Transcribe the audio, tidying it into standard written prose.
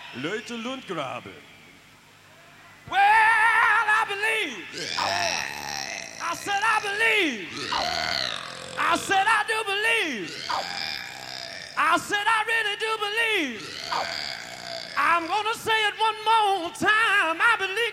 Leute Lundgraben. Well, I believe. I said I believe. I said I do believe. I said I really do believe. I'm gonna say it one more time. I believe.